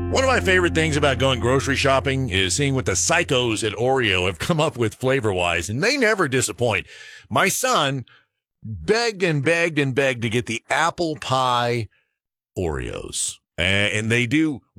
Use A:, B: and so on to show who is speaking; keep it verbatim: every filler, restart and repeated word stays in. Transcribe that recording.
A: One of my favorite things about going grocery shopping is seeing what the psychos at Oreo have come up with flavor-wise, and they never disappoint. My son begged and begged and begged to get the apple pie Oreos, and they do